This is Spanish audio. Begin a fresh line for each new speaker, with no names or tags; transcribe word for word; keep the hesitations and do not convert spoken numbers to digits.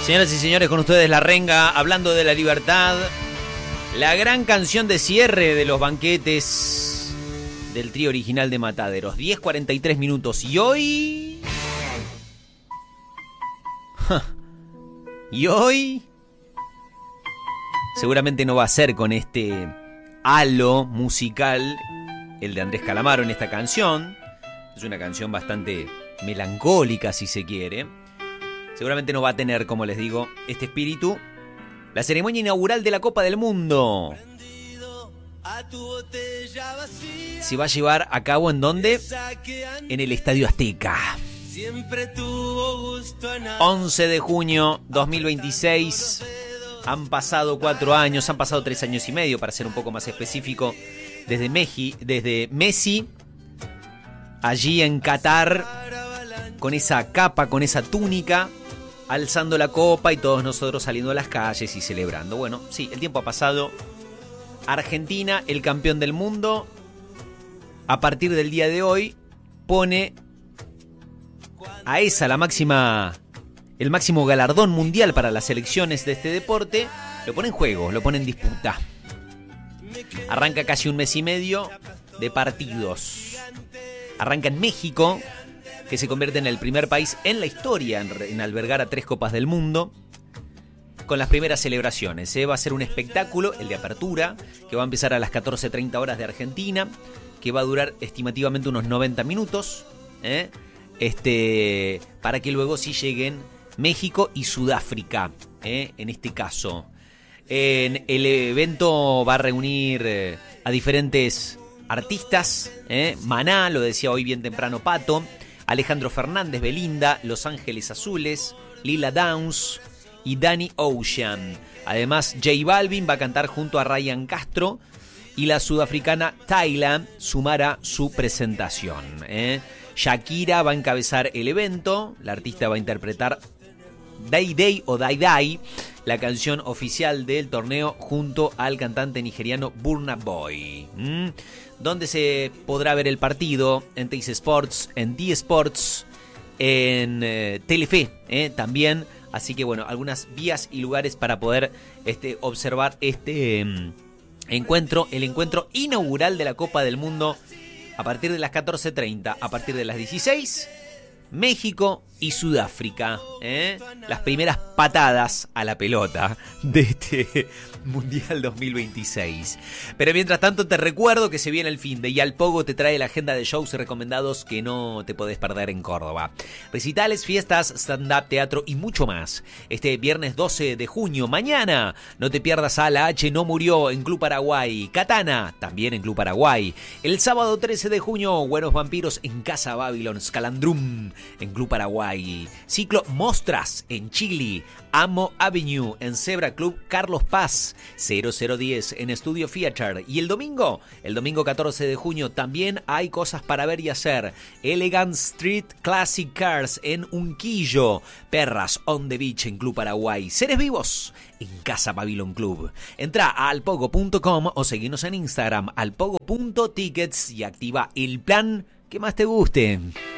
Señoras y señores, con ustedes La Renga, hablando de la libertad. La gran canción de cierre de los banquetes del trío original de Mataderos. diez cuarenta y tres minutos. Y hoy... Y hoy... Seguramente no va a ser con este halo musical el de Andrés Calamaro en esta canción. Es una canción bastante melancólica, si se quiere. Seguramente no va a tener, como les digo, este espíritu. La ceremonia inaugural de la Copa del Mundo se va a llevar a cabo ¿en dónde? En el Estadio Azteca. once de junio dos mil veintiséis. Han pasado cuatro años, han pasado tres años y medio, para ser un poco más específico, desde, Meji, desde Messi, allí en Qatar, con esa capa, con esa túnica, alzando la copa y todos nosotros saliendo a las calles y celebrando. Bueno, sí, el tiempo ha pasado. Argentina, el campeón del mundo, a partir del día de hoy, pone a esa la máxima, el máximo galardón mundial para las selecciones de este deporte, lo pone en juego, lo pone en disputa. Arranca casi un mes y medio de partidos. Arranca en México, que se convierte en el primer país en la historia en, en albergar a tres Copas del Mundo, con las primeras celebraciones. ¿eh? Va a ser un espectáculo, el de apertura, que va a empezar a las catorce treinta horas de Argentina, que va a durar estimativamente unos noventa minutos, ¿eh? este, para que luego sí lleguen México y Sudáfrica, ¿eh? en este caso. En el evento va a reunir eh, a diferentes artistas, ¿eh? Maná, lo decía hoy bien temprano Pato, Alejandro Fernández, Belinda, Los Ángeles Azules, Lila Downs y Danny Ocean. Además, J Balvin va a cantar junto a Ryan Castro y la sudafricana Tyla sumará su presentación. ¿eh? Shakira va a encabezar el evento. La artista va a interpretar Day Day o Dai Dai, la canción oficial del torneo, junto al cantante nigeriano Burna Boy. ¿Mm? Donde se podrá ver el partido en Teis Sports, en D Sports, en eh, Telefe eh, también. Así que bueno, algunas vías y lugares para poder este, observar este eh, encuentro, el encuentro inaugural de la Copa del Mundo a partir de las catorce treinta, a partir de las dieciséis, México y Sudáfrica, ¿eh? las primeras patadas a la pelota de este Mundial dos mil veintiséis. Pero mientras tanto te recuerdo que se viene el finde y Alpogo te trae la agenda de shows recomendados que no te podés perder en Córdoba. Recitales, fiestas, stand-up, teatro y mucho más. Este viernes doce de junio, mañana, no te pierdas a La H No Murió en Club Paraguay. Katana, también en Club Paraguay. El sábado trece de junio, Buenos Vampiros en Casa Babylon. Scalandrum en Club Paraguay. Ciclo Mostras en Chile. Amo Avenue en Zebra Club Carlos Paz. cero cero diez en Studio Theater. Y el domingo, el domingo catorce de junio, también hay cosas para ver y hacer. Elegant Street Classic Cars en Unquillo. Perras on the Beach en Club Paraguay. Seres Vivos en Casa Babylon Club. Entra a alpogo punto com o seguinos en Instagram alpogo punto tickets y activa el plan que más te guste.